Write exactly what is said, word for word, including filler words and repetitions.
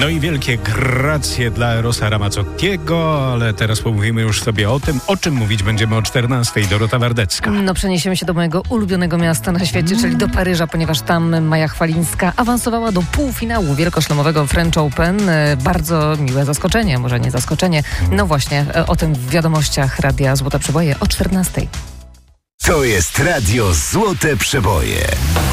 No i wielkie gracje dla Erosa Ramazzottiego, ale teraz pomówimy już sobie o tym, o czym mówić będziemy o czternastej. Dorota Wardecka. No przeniesiemy się do mojego ulubionego miasta na świecie, czyli do Paryża, ponieważ tam Maja Chwalińska awansowała do półfinału wielkoszlemowego French Open. Bardzo miłe zaskoczenie, może nie zaskoczenie. No właśnie, o tym w wiadomościach Radia Złote Przeboje o czternastej. To jest Radio Złote Przeboje.